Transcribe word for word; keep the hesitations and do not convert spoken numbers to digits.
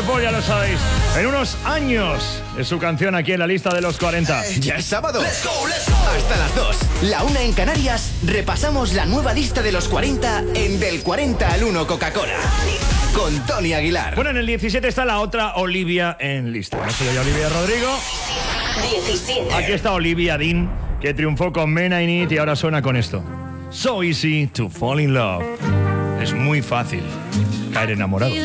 Paul, ya lo sabéis. En unos años es su canción aquí en la lista de los cuarenta. Eh, ya es sábado. Let's go, let's go. Hasta las dos, la una en Canarias, repasamos la nueva lista de los cuarenta en Del cuarenta al uno Coca-Cola. Con Tony Aguilar. Bueno, en el diecisiete está la otra Olivia en lista. No soy yo, Olivia Rodrigo. diecisiete. Aquí está Olivia Dean, que triunfó con Men I Need y ahora suena con esto. So easy to fall in love. Es muy fácil caer enamorado.